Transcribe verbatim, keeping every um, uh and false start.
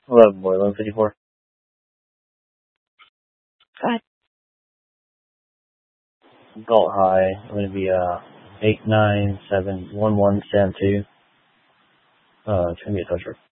eleven boy, eleven fifty-four. Go ahead. Galt High. I'm going to be uh eight nine seven one one seven two. Uh, it's going to be a toucher.